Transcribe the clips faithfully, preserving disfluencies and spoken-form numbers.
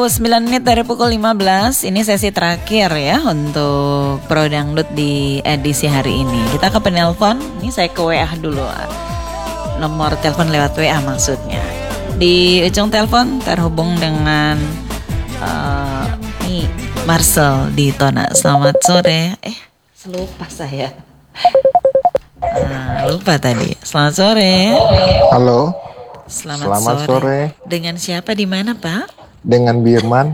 puluh sembilan menit dari pukul lima belas. Ini sesi terakhir ya untuk Pro Dangdut di edisi hari ini. Kita ke penelpon. Ini saya ke W A dulu. Nomor telepon lewat W A maksudnya. Di ujung telepon terhubung dengan uh, nih Marcel di Tona. Selamat sore. Eh, lupa saya. Uh, lupa tadi. Selamat sore. Halo. Selamat, Selamat sore. sore. Dengan siapa di mana, Pak? Dengan Birman.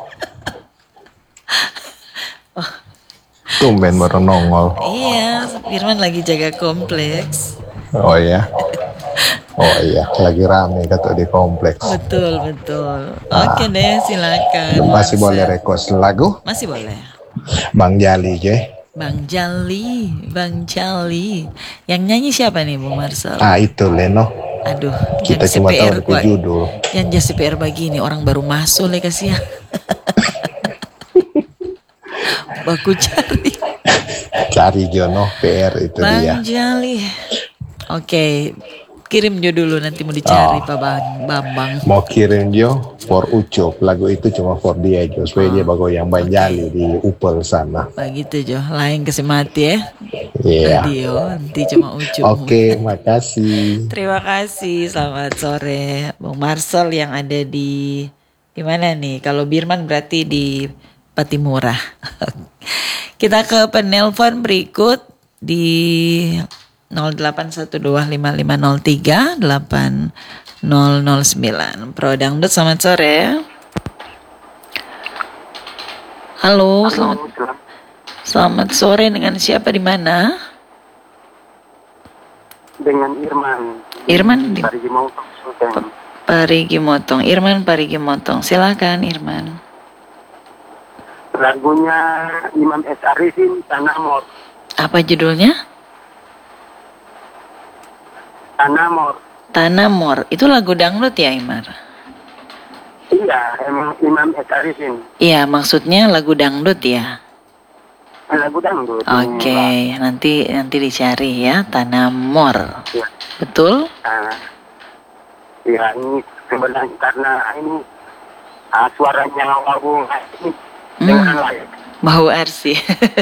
Oh. Tumben baru nongol. Iya, Birman lagi jaga kompleks. Oh iya. Oh iya, lagi rame kata di kompleks. Betul, betul. Oke deh, silakan. Masih Marcel. boleh request lagu? Masih boleh. Bang Jali, je. Bang Jali, Bang Jali. Yang nyanyi siapa nih, Bu Marcel? Ah, itu Leno. Aduh, Kita yang cuma C P R tahu gua. di judul. Yang jadi C P R begini, orang baru masuk ya kasih ya. Baku cari. Cari Jono P R itu Bang dia. Jali. Oke, kirim Jo dulu nanti mau dicari Oh. Pak Bang Bambang. Mau kirim Jo for Ucup. Lagu itu cuma for dia Jo. Supaya Oh. dia bagoyang Bang Oke. Jali di Upel sana. Begitu Jo, lain kasih mati ya. Iya. Radio, nanti cuma ujung. Oke, makasih. Terima kasih, selamat sore Bang Marcel yang ada di di mana nih? Kalau Birman berarti di Patimura. Kita ke penelpon berikut di nol delapan satu dua lima lima nol tiga delapan nol nol sembilan. Pro Dangdut, selamat sore. Halo, selamat selamat sore, dengan siapa di mana? Dengan Irman. Irman di Parigi Motong, Sultan. Parigi Motong. Irman Parigi Motong. Silakan Irman. Lagunya Imam S. Arifin, Tanamor. Apa judulnya? Tanamor. Tanamor. Itu lagu dangdut ya, Imar? Iya, emang Imam S. Arifin. Iya, maksudnya lagu dangdut ya. Lagu dangdut. Oke, nanti nanti dicari ya, Tanamor. Ya. Betul? Nah, ya ini sebenarnya karena ini ah, suaranya lagu ini dengan lain. Bau arsi.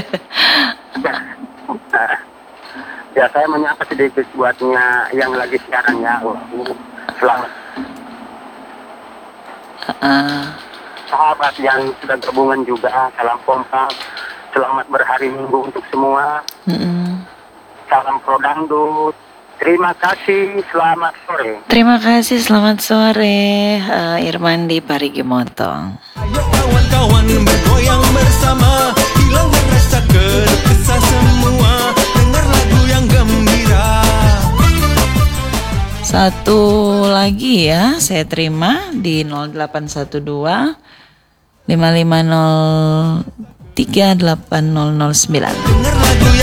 Nah, ya saya menyapa sedikit buatnya yang lagi siaran ya. Selamat. Uh, Sahabat yang sudah gabungan juga, salam kompak. Selamat berhari Minggu untuk semua. mm-mm. Salam Pro Dangdut. Terima kasih, selamat sore. Terima kasih, selamat sore uh, Irman di Parigi Motong. Ayo kawan-kawan bergoyang bersama, hilangkan rasa keluh kesah semua, dengar lagu yang gembira. Satu lagi ya, saya terima di nol delapan satu dua lima lima nol tiga delapan nol nol sembilan. Dengar lagu